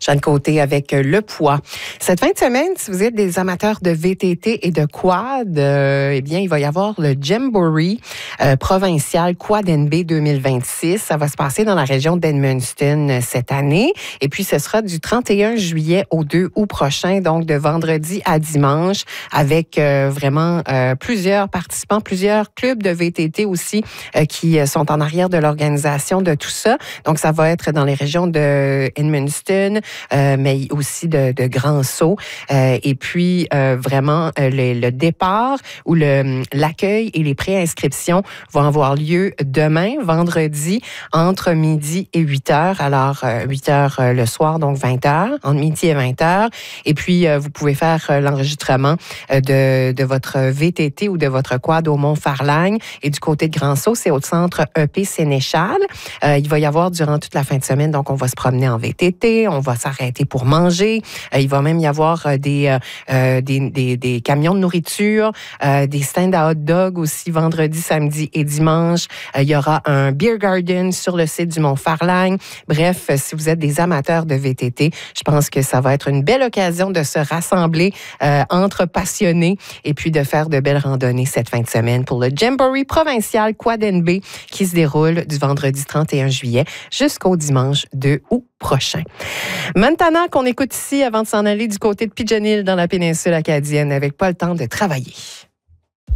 Jeanne Côté avec le poids. Cette fin de semaine, si vous êtes des amateurs de VTT et de quad, eh bien, il va y avoir le Jamboree provincial Quad NB 2026. Ça va se passer dans la région d'Edmundston cette année. Et puis, ce sera du 31 juillet au 2 août prochain, donc de vendredi à dimanche, avec vraiment plusieurs participants, plusieurs clubs de VTT aussi qui sont en arrière de l'organisation de tout ça. Donc, ça va être dans les régions de Edmundston, mais aussi de Grand-Sault. Et puis, vraiment, le départ ou l'accueil et les préinscriptions vont avoir lieu demain, vendredi, entre midi et 8 heures. Alors, 8 heures le soir, donc 20 heures, entre midi et 20 heures. Et puis, vous pouvez faire l'enregistrement de votre VTT ou de votre quad au Mont-Farlagne. Et du côté de Grand-Sault, c'est au centre EP Sénéchal. Il va y avoir durant toute la fin de semaine, donc on va se promener en VTT, on va s'arrêter pour manger. Il va même y avoir des camions de nourriture, des stands à hot dog aussi vendredi, samedi et dimanche. Il y aura un beer garden sur le site du Mont-Farlagne. Bref, si vous êtes des amateurs de VTT, je pense que ça va être une belle occasion de se rassembler entre passionnés et puis de faire de belles randonnées cette fin de semaine pour le Jamboree provincial Quad NB qui se déroule du vendredi 31 juillet jusqu'au dimanche 2 août prochain. Maintenant qu'on écoute ici avant de s'en aller du côté de Pigeon Hill dans la péninsule acadienne avec pas le temps de travailler.